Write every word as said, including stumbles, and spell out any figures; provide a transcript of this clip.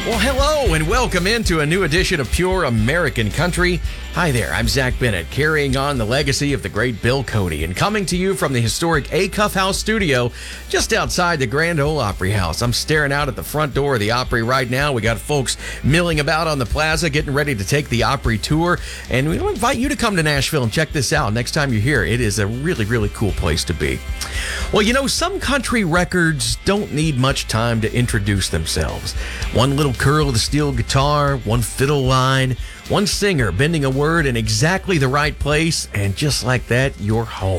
Well, hello and welcome into a new edition of Pure American Country. Hi there, I'm Zach Bennett, carrying on the legacy of the great Bill Cody and coming to you from the historic Acuff House studio just outside the Grand Ole Opry House. I'm staring out at the front door of the Opry right now. We got folks milling about on the plaza, getting ready to take the Opry tour, and we invite you to come to Nashville and check this out next time you're here. It is a really, really cool place to be. Well, you know, some country records don't need much time to introduce themselves. One little curl of the steel guitar, one fiddle line, one singer bending a word in exactly the right place, and just like that, you're home.